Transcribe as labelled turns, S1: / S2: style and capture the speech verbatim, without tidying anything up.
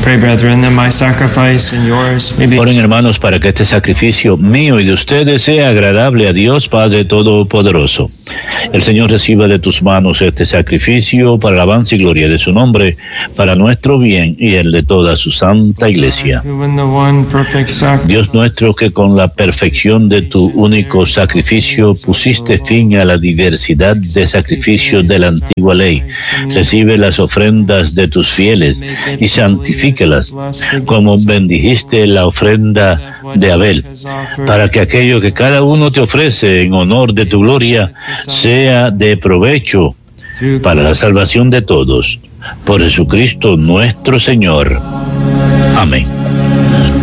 S1: Pray, brethren, that my sacrifice and yours may be...
S2: Oren, hermanos, para que este sacrificio mío y de ustedes sea agradable a Dios Padre Todopoderoso. El Señor reciba de tus manos este sacrificio para alabanza y gloria de su nombre, para nuestro bien y el de toda su santa Iglesia. Dios nuestro, que con la perfección de tu único sacrificio pusiste fin a la diversidad de sacrificios de la antigua ley, recibe las ofrendas de tus fieles y santifícalas, como bendijiste la ofrenda de Abel, para que aquello que cada uno te ofrece en honor de tu gloria sea de provecho para la salvación de todos. Por Jesucristo nuestro Señor. Amén.